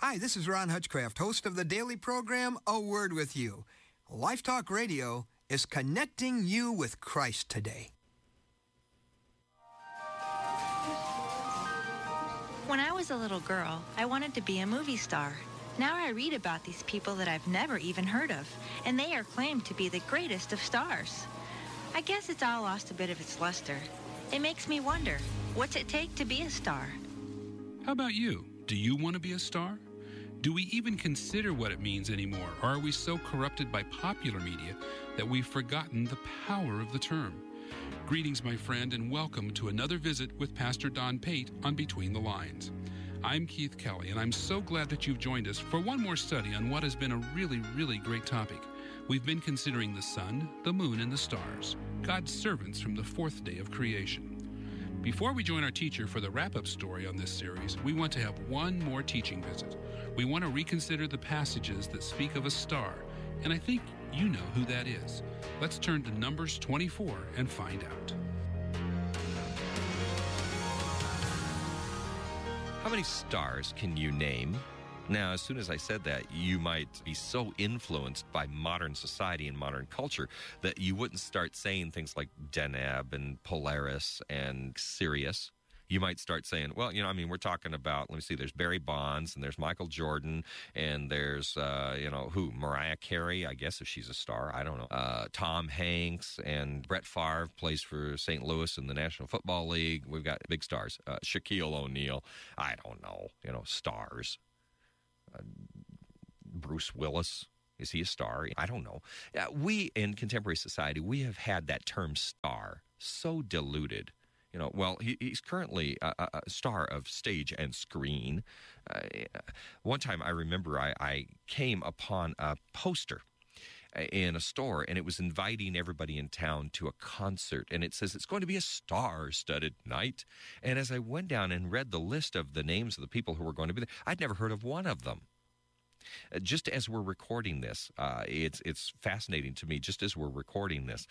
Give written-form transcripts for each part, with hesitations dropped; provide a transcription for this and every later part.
Hi, this is Ron Hutchcraft, host of the daily program, A Word With You. Life Talk Radio is connecting you with Christ today. When I was a little girl, I wanted to be a movie star. Now I read about these people that I've never even heard of, and they are claimed to be the greatest of stars. I guess it's all lost a bit of its luster. It makes me wonder, what's it take to be a star? How about you? Do you want to be a star? Do we even consider what it means anymore, or are we so corrupted by popular media that we've forgotten the power of the term? Greetings, my friend, and welcome to another visit with Pastor Don Pate on Between the Lines. I'm Keith Kelly, and I'm so glad that you've joined us for one more study on what has been a really great topic. We've been considering the sun, the moon, and the stars, God's servants from the fourth day of creation. Before we join our teacher for the wrap-up story on this series, we want to have one more teaching visit. We want to reconsider the passages that speak of a star, and I think you know who that is. Let's turn to Numbers 24 and find out. How many stars can you name? Now, as soon as I said that, you might be so influenced by modern society and modern culture that you wouldn't start saying things like Deneb and Polaris and Sirius. You might start saying, well, we're talking about, let me see, there's Barry Bonds, and there's Michael Jordan, and there's, Mariah Carey, I guess, if she's a star, I don't know. Tom Hanks, and Brett Favre plays for St. Louis in the National Football League. We've got big stars. Shaquille O'Neal, I don't know, stars. Bruce Willis, is he a star? I don't know. We, in contemporary society, we have had that term star so diluted. He's currently a star of stage and screen. One time I remember I came upon a poster in a store, and it was inviting everybody in town to a concert, and it says it's going to be a star-studded night. And as I went down and read the list of the names of the people who were going to be there, I'd never heard of one of them. Just as we're recording this, it's fascinating to me, just as we're recording this,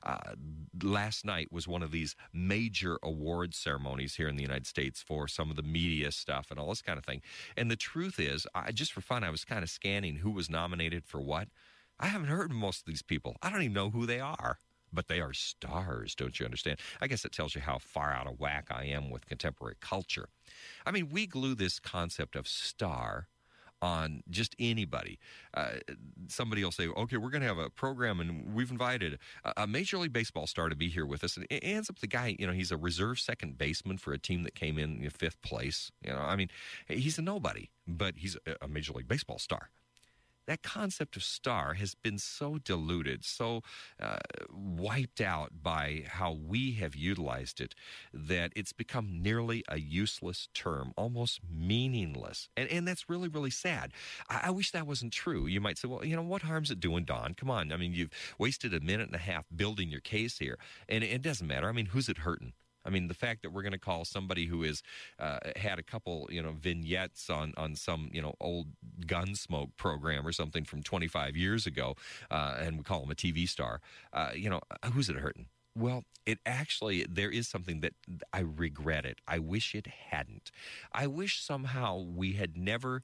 last night was one of these major award ceremonies here in the United States for some of the media stuff and all this kind of thing. And the truth is, just for fun, I was kind of scanning who was nominated for what. I haven't heard of most of these people. I don't even know who they are. But they are stars, don't you understand? I guess it tells you how far out of whack I am with contemporary culture. We glue this concept of star on just anybody. Somebody will say, okay, we're going to have a program, and we've invited a Major League Baseball star to be here with us. And it ends up the guy, he's a reserve second baseman for a team that came in fifth place. He's a nobody, but he's a Major League Baseball star. That concept of star has been so diluted, so wiped out by how we have utilized it, that it's become nearly a useless term, almost meaningless. And that's really sad. I wish that wasn't true. You might say, well, what harm's it doing, Don? Come on. You've wasted a minute and a half building your case here, and it doesn't matter. Who's it hurting? The fact that we're going to call somebody who has had a couple, vignettes on some, old Gunsmoke program or something from 25 years ago, and we call him a TV star, who's it hurting? Well, there is something that I regret it. I wish it hadn't. I wish somehow we had never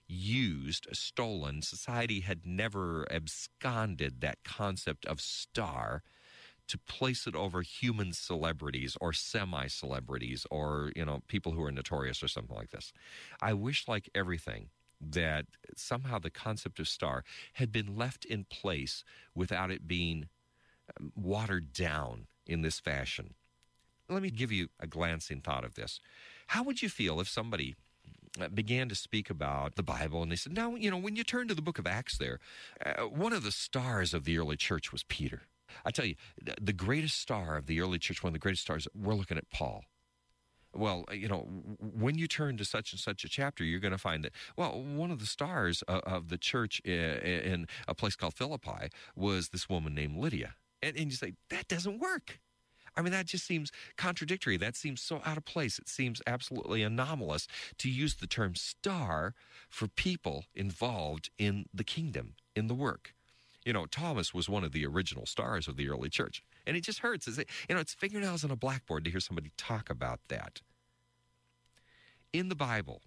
stolen, society had never absconded that concept of star to place it over human celebrities or semi-celebrities or, people who are notorious or something like this. I wish, like everything, that somehow the concept of star had been left in place without it being watered down in this fashion. Let me give you a glancing thought of this. How would you feel if somebody began to speak about the Bible, and they said, now, when you turn to the book of Acts there, one of the stars of the early church was Peter. I tell you, the greatest star of the early church, one of the greatest stars, we're looking at Paul. Well, when you turn to such and such a chapter, you're going to find that, well, one of the stars of the church in a place called Philippi was this woman named Lydia. And you say, that doesn't work. That just seems contradictory. That seems so out of place. It seems absolutely anomalous to use the term star for people involved in the kingdom, in the work. Thomas was one of the original stars of the early church. And it just hurts. It's fingernails on a blackboard to hear somebody talk about that. In the Bible,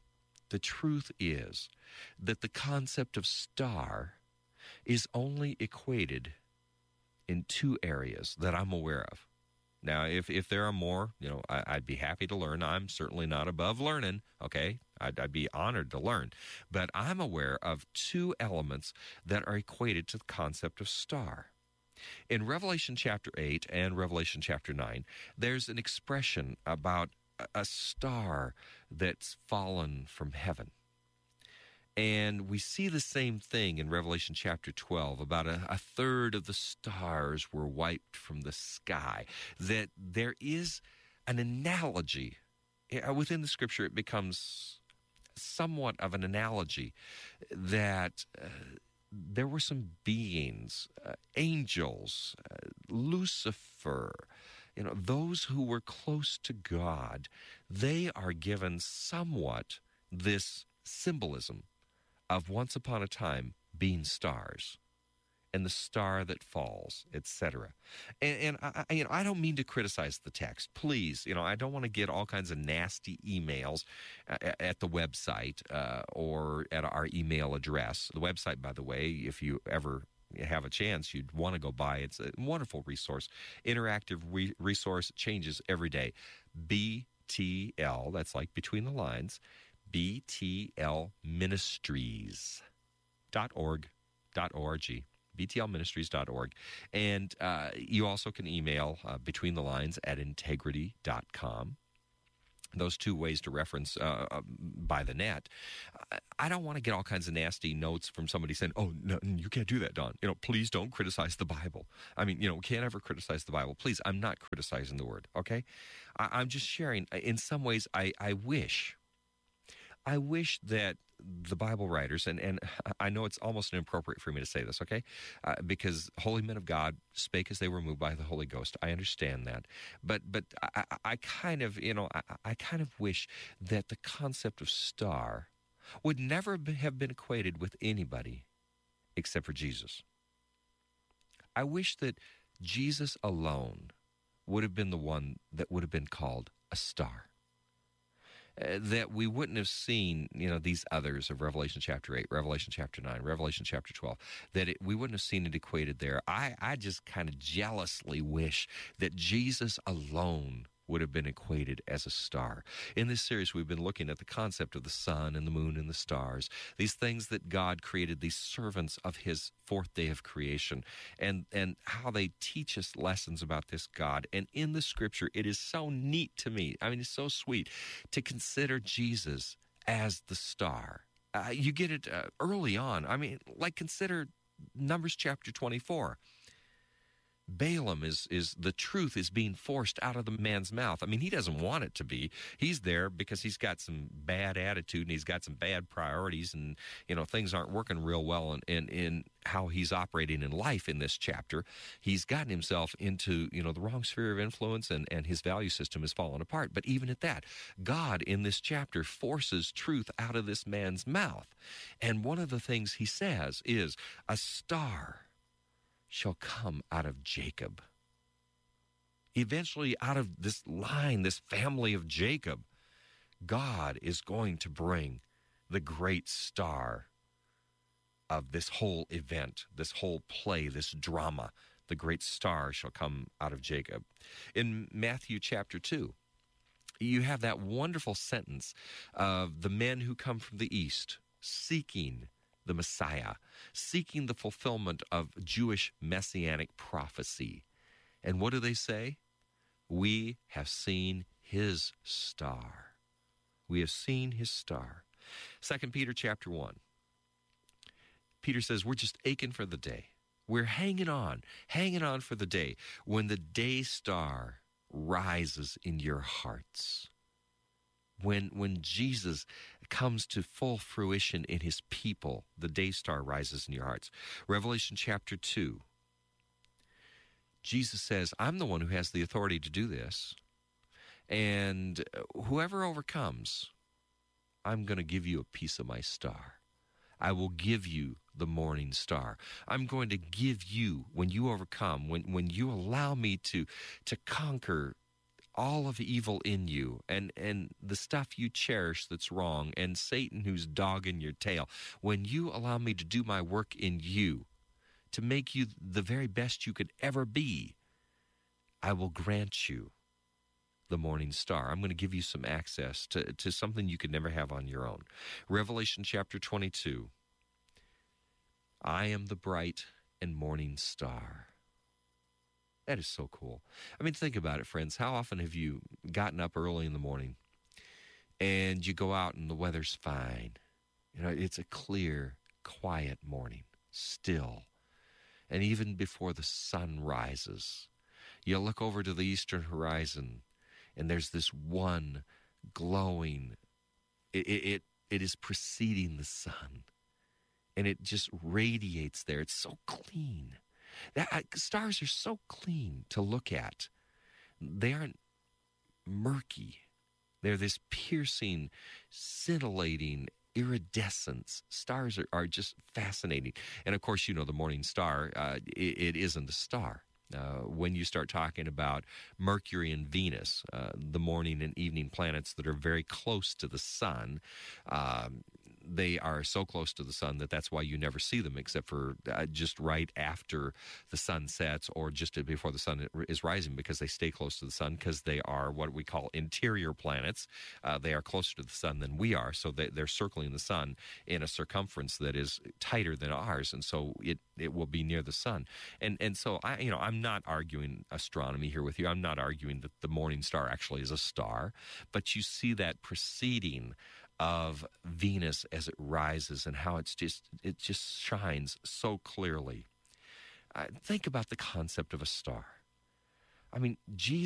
the truth is that the concept of star is only equated in two areas that I'm aware of. Now, if there are more, I'd be happy to learn. I'm certainly not above learning, okay? I'd be honored to learn. But I'm aware of two elements that are equated to the concept of star. In Revelation chapter 8 and Revelation chapter 9, there's an expression about a star that's fallen from heaven. And we see the same thing in Revelation chapter 12. About a third of the stars were wiped from the sky. That there is an analogy. Within the Scripture, it becomes somewhat of an analogy that there were some beings, angels, Lucifer, those who were close to God. They are given somewhat this symbolism of once upon a time being stars, and the star that falls, etc. And I don't mean to criticize the text. Please, I don't want to get all kinds of nasty emails at the website or at our email address. The website, by the way, if you ever have a chance, you'd want to go by. It's a wonderful resource, interactive resource, changes every day. BTL, that's like between the lines, btlministries.org, btlministries.org. And you also can email between the lines at integrity.com. Those two ways to reference by the net. I don't want to get all kinds of nasty notes from somebody saying, oh, no, you can't do that, Don. Please don't criticize the Bible. I mean, we can't ever criticize the Bible. Please, I'm not criticizing the Word, okay? I'm just sharing. In some ways, I wish that the Bible writers, and I know it's almost inappropriate for me to say this, okay? Because holy men of God spake as they were moved by the Holy Ghost. I understand that. But I kind of, I kind of wish that the concept of star would never have been equated with anybody except for Jesus. I wish that Jesus alone would have been the one that would have been called a star. That we wouldn't have seen, these others of Revelation chapter 8, Revelation chapter 9, Revelation chapter 12, that we wouldn't have seen it equated there. I just kind of jealously wish that Jesus alone would have been equated as a star. In this series, we've been looking at the concept of the sun and the moon and the stars, these things that God created, these servants of his fourth day of creation, and how they teach us lessons about this God. And in the Scripture, it is so neat to me. I mean, it's so sweet to consider Jesus as the star. You get it early on. I mean, like consider Numbers chapter 24. Balaam is the truth is being forced out of the man's mouth. I mean, he doesn't want it to be. He's there because he's got some bad attitude and he's got some bad priorities, and things aren't working real well in how he's operating in life in this chapter. He's gotten himself into the wrong sphere of influence, and his value system has fallen apart. But even at that, God in this chapter forces truth out of this man's mouth. And one of the things he says is, a star shall come out of Jacob. Eventually, out of this line, this family of Jacob, God is going to bring the great star of this whole event, this whole play, this drama. The great star shall come out of Jacob. In Matthew chapter 2, you have that wonderful sentence of the men who come from the east seeking the Messiah, seeking the fulfillment of Jewish messianic prophecy. And what do they say? We have seen his star. We have seen his star. 2 Peter chapter 1. Peter says, we're just aching for the day. We're hanging on for the day when the day star rises in your hearts. When Jesus comes to full fruition in his people, the day star rises in your hearts. Revelation chapter 2, Jesus says, I'm the one who has the authority to do this, and whoever overcomes, I'm going to give you a piece of my star. I will give you the morning star. I'm going to give you, when you overcome, when you allow me to conquer all of evil in you and the stuff you cherish that's wrong and Satan who's dogging your tail, when you allow me to do my work in you, to make you the very best you could ever be, I will grant you the morning star. I'm going to give you some access to something you could never have on your own. Revelation chapter 22. I am the bright and morning star. That is so cool. I mean, think about it, friends. How often have you gotten up early in the morning and you go out and the weather's fine? You know, it's a clear, quiet morning, still. And even before the sun rises, you look over to the eastern horizon and there's this one glowing, it is preceding the sun. And it just radiates there. It's so clean. Stars are so clean to look at. They aren't murky. They're this piercing, scintillating iridescence. Stars are just fascinating. And, of course, you know the morning star, it isn't a star. When you start talking about Mercury and Venus, the morning and evening planets that are very close to the sun, they are so close to the sun that's why you never see them except for just right after the sun sets or just before the sun is rising, because they stay close to the sun because they are what we call interior planets. They are closer to the sun than we are, so they're circling the sun in a circumference that is tighter than ours, and so it will be near the sun. And so I'm not arguing astronomy here with you. I'm not arguing that the morning star actually is a star, but you see that preceding of Venus as it rises and how it just shines so clearly. Think about the concept of a star. I mean, Jesus